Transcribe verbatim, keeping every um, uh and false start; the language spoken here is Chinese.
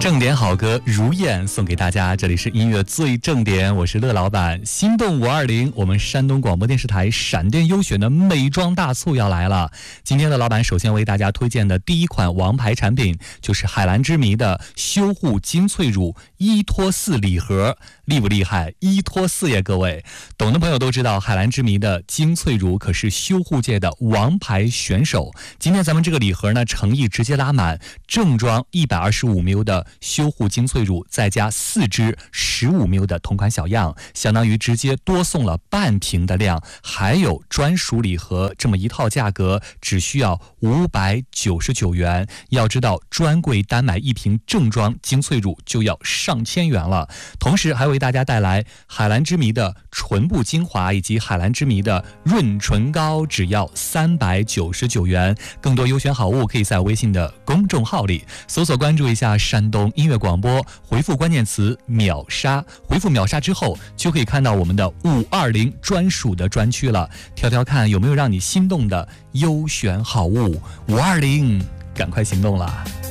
正点好歌如燕送给大家，这里是音乐最正点，我是乐老板。心动五二零，我们山东广播电视台闪电优选的美妆大促要来了。今天的老板首先为大家推荐的第一款王牌产品就是海蓝之谜的修护精粹乳依托四礼盒，厉不厉害？依托四耶，各位懂的朋友都知道，海蓝之谜的精粹乳可是修护界的王牌选手。今天咱们这个礼盒呢，诚意直接拉满，正装一百二十五毫升的修护精粹乳，再加四支十五毫升的同款小样，相当于直接多送了半瓶的量，还有专属礼盒，这么一套价格只需要五百九十九元。要知道，专柜单买一瓶正装精粹乳就要上千元了。同时还为大家带来海蓝之谜的唇部精华以及海蓝之谜的润唇膏，只要三百九十九元。更多优选好物可以在微信的公众号里搜索关注一下山东音乐广播，回复关键词秒杀，回复秒杀之后就可以看到我们的五二零专属的专区了，挑挑看有没有让你心动的优选好物。五二零，赶快行动了。